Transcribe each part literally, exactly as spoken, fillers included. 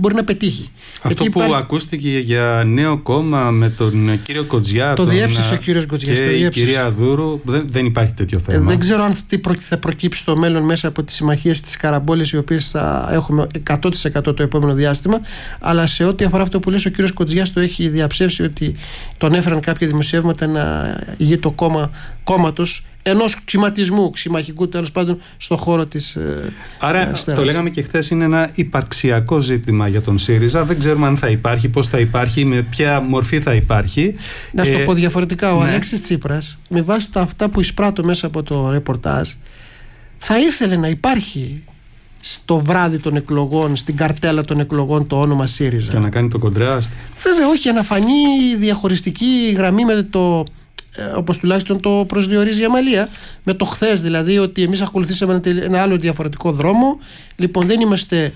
μπορεί να πετύχει. Αυτό Εκεί που υπάρχει... ακούστηκε για νέο κόμμα με τον κύριο Κοτζιά. Το τον... διέψευσε ο κύριος Κοτζιάς. Και η κυρία Δούρου. Δεν, δεν υπάρχει τέτοιο θέμα. Ε, δεν ξέρω αν θα προκύψει στο μέλλον μέσα από τις συμμαχίες της Καραμπόλης, οι οποίες θα έχουμε εκατό τοις εκατό το επόμενο διάστημα. Αλλά σε ό,τι αφορά αυτό που λες, ο κύριος Κοτζιάς το έχει διαψεύσει ότι τον έφεραν κάποια δημοσιεύματα να ηγεί το κόμμα κόμματος ενός ξηματισμού, ξημαχικού τέλος πάντων, στον χώρο της. Άρα, ε, το λέγαμε και χθες, είναι ένα υπαρξιακό ζήτημα για τον ΣΥΡΙΖΑ. Δεν ξέρουμε αν θα υπάρχει, πώς θα υπάρχει, με ποια μορφή θα υπάρχει. Να σου το ε, πω διαφορετικά. Ο ναι. Αλέξης Τσίπρας, με βάση τα αυτά που εισπράττω μέσα από το ρεπορτάζ, θα ήθελε να υπάρχει στο βράδυ των εκλογών, στην καρτέλα των εκλογών, το όνομα ΣΥΡΙΖΑ. Και να κάνει το κοντράστ. Βέβαια, όχι, να φανεί η διαχωριστική γραμμή με το. Όπως τουλάχιστον το προσδιορίζει η Αμαλία, με το χθες δηλαδή, ότι εμείς ακολουθήσαμε ένα άλλο διαφορετικό δρόμο. Λοιπόν, δεν είμαστε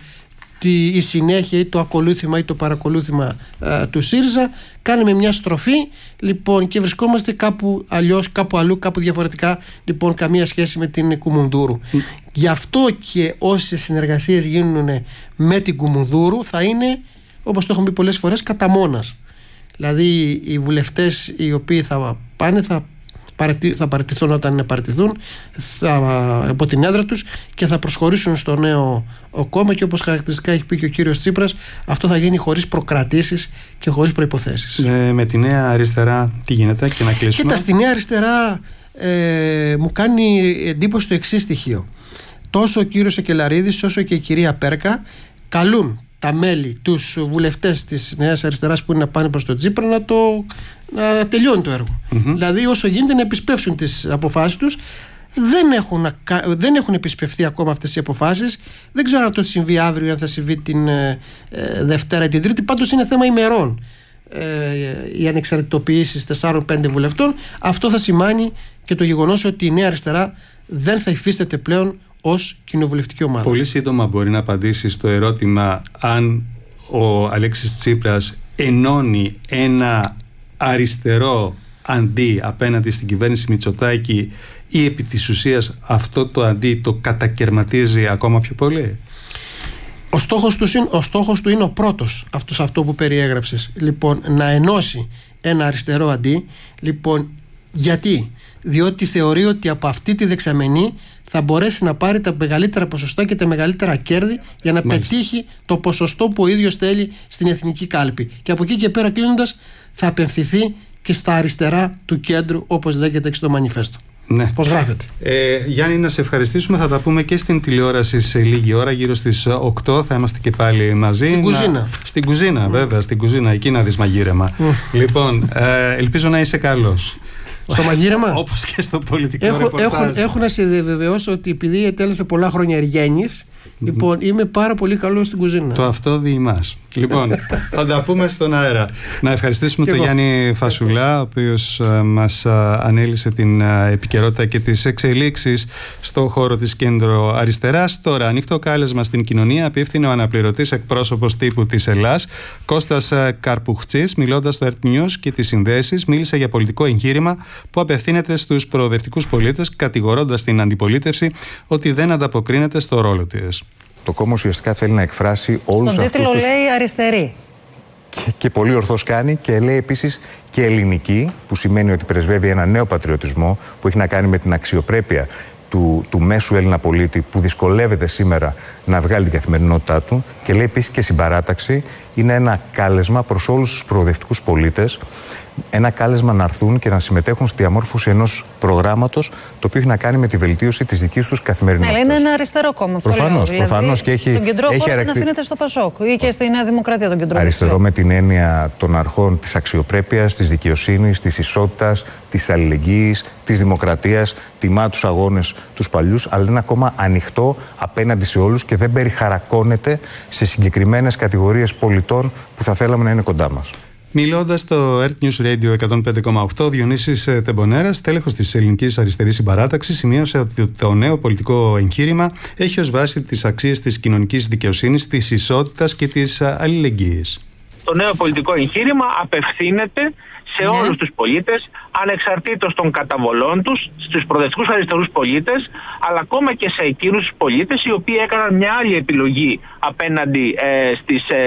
η συνέχεια ή το ακολούθημα ή το παρακολούθημα α, του ΣΥΡΙΖΑ. Κάνουμε μια στροφή, λοιπόν, και βρισκόμαστε κάπου αλλιώς, κάπου αλλού, κάπου διαφορετικά. Λοιπόν, καμία σχέση με την Κουμουνδούρου. Mm. Γι' αυτό και όσες συνεργασίες γίνουν με την Κουμουνδούρου θα είναι, όπως το έχουμε πει πολλές φορές, κατά μόνας. Δηλαδή οι βουλευτές οι οποίοι θα πάνε θα, παραιτη, θα παραιτηθούν όταν παραιτηθούν θα, από την έδρα τους και θα προσχωρήσουν στο νέο κόμμα, και όπως χαρακτηριστικά έχει πει και ο κύριος Τσίπρας, αυτό θα γίνει χωρίς προκρατήσεις και χωρίς προϋποθέσεις. Ε, με τη Νέα Αριστερά τι γίνεται, και να κλείσουμε? Κοίτα, στη Νέα Αριστερά ε, μου κάνει εντύπωση το εξής στοιχείο. Τόσο ο κύριος Εκελαρίδης όσο και η κυρία Πέρκα καλούν τα μέλη, τους βουλευτές της Νέας Αριστεράς που είναι να πάνε προς τον Τσίπρα να, το, να τελειώνει το έργο. Mm-hmm. Δηλαδή όσο γίνεται να επισπεύσουν τις αποφάσεις τους. Δεν έχουν, δεν έχουν επισπευθεί ακόμα αυτές οι αποφάσεις. Δεν ξέρω αν το συμβεί αύριο ή αν θα συμβεί την ε, Δευτέρα ή την Τρίτη. Πάντως είναι θέμα ημερών ε, οι ανεξαρτητοποιήσεις τεσσάρων πέντε βουλευτών. Αυτό θα σημάνει και το γεγονός ότι η Νέα Αριστερά δεν θα υφίσταται πλέον ως κοινοβουλευτική ομάδα. Πολύ σύντομα μπορεί να απαντήσει στο ερώτημα αν ο Αλέξης Τσίπρας ενώνει ένα αριστερό αντί απέναντι στην κυβέρνηση Μητσοτάκη, ή επί της ουσίας αυτό το αντί το κατακερματίζει ακόμα πιο πολύ? Ο στόχος του, ο στόχος του είναι ο πρώτος, αυτός, αυτό που περιέγραψες. Λοιπόν, να ενώσει ένα αριστερό αντί. Λοιπόν, γιατί? Διότι θεωρεί ότι από αυτή τη δεξαμενή θα μπορέσει να πάρει τα μεγαλύτερα ποσοστά και τα μεγαλύτερα κέρδη για να Μάλιστα. πετύχει το ποσοστό που ο ίδιος θέλει στην εθνική κάλπη. Και από εκεί και πέρα, κλείνοντας, θα απευθυνθεί και στα αριστερά του κέντρου, όπως λέγεται και στο μανιφέστο. Ναι. Πώς γράφεται. Ε, Γιάννη, να σε ευχαριστήσουμε. Θα τα πούμε και στην τηλεόραση σε λίγη ώρα, γύρω στις οκτώ. Θα είμαστε και πάλι μαζί. Στην κουζίνα. Να... Στην κουζίνα, mm. βέβαια, στην κουζίνα. Εκεί να δεις μαγείρεμα. Mm. Λοιπόν, ε, ελπίζω να είσαι καλός. Στο μαγείρεμα. Όπως και στο πολιτικό έχω, ρεπορτάζ. Έχω, έχω να σε διαβεβαιώσω ότι επειδή ετέλεσα πολλά χρόνια εργένης, mm-hmm. λοιπόν, είμαι πάρα πολύ καλός στην κουζίνα. Το αυτό διημάς. Λοιπόν, θα τα πούμε στον αέρα. Να ευχαριστήσουμε τον Γιάννη Φασουλά, ο οποίος uh, μας uh, ανέλησε την uh, επικαιρότητα και τις εξελίξεις στο χώρο της κέντρο αριστεράς. Τώρα, ανοιχτό κάλεσμα στην κοινωνία απίφθινε ο αναπληρωτής εκπρόσωπος τύπου της Ελλάς, Κώστας uh, Καρπουχτσής, μιλώντας στο Earth News και τις συνδέσεις, μίλησε για πολιτικό εγχείρημα που απευθύνεται στους προοδευτικούς πολίτες, κατηγορώντας την αντιπολίτευση ότι δεν ανταποκρίνεται στο ρόλο της. Το κόμμα ουσιαστικά θέλει να εκφράσει όλους αυτούς. Στον τίτλο τους... λέει αριστερή. Και, και πολύ ορθώς κάνει, και λέει επίσης και ελληνική, που σημαίνει ότι πρεσβεύει ένα νέο πατριωτισμό που έχει να κάνει με την αξιοπρέπεια του, του μέσου Έλληνα πολίτη που δυσκολεύεται σήμερα να βγάλει την καθημερινότητά του, και λέει επίσης και συμπαράταξη. Είναι ένα κάλεσμα προς όλους τους προοδευτικούς πολίτες, ένα κάλεσμα να έρθουν και να συμμετέχουν στη διαμόρφωση ενός προγράμματος το οποίο έχει να κάνει με τη βελτίωση της δικής τους καθημερινότητας. Ναι, είναι ένα αριστερό κόμμα. Προφανώς, δηλαδή, προφανώς και έχει. Τον κεντρό έχει χώρο αρακτή... να στο Πασόκ ή και στη Νέα Δημοκρατία τον κεντρό. Αριστερό με την έννοια των αρχών της αξιοπρέπειας, της δικαιοσύνης, της ισότητας, της αλληλεγγύης, της δημοκρατίας, τιμά τους αγώνες τους παλιούς, αλλά είναι ένα κόμμα ανοιχτό απέναντι σε όλους και δεν περιχαρακώνεται σε συγκεκριμένες κατηγορίες πολιτών που θα θέλαμε να είναι κοντά μας. Μιλώντας στο Earth News Radio εκατόν πέντε κόμμα οκτώ, ο Διονύσης Τεμπονέρας, τέλεχος της Ελληνικής Αριστερής Συμπαράταξης, σημείωσε ότι το νέο πολιτικό εγχείρημα έχει ως βάση τις αξίες της κοινωνικής δικαιοσύνης, της ισότητας και της αλληλεγγύης. Το νέο πολιτικό εγχείρημα απευθύνεται σε ναι. όλους τους πολίτες, ανεξαρτήτως των καταβολών τους, στους προοδευτικούς αριστερούς πολίτες, αλλά ακόμα και σε εκείνους τους πολίτες οι οποίοι έκαναν μια άλλη επιλογή απέναντι ε, στις ε,